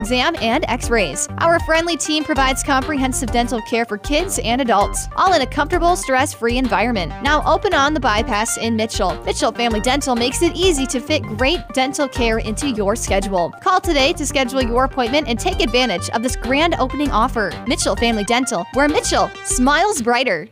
exam, and x-rays. Our friendly team provides comprehensive dental care for kids and adults, all in a comfortable, stress-free environment. Now open on the Bypass in Mitchell. Mitchell Family Dental makes it easy to fit great dental care into your schedule. Call today to schedule your appointment and take advantage of this grand opening offer. Mitchell Family Dental, where Mitchell smiles brighter.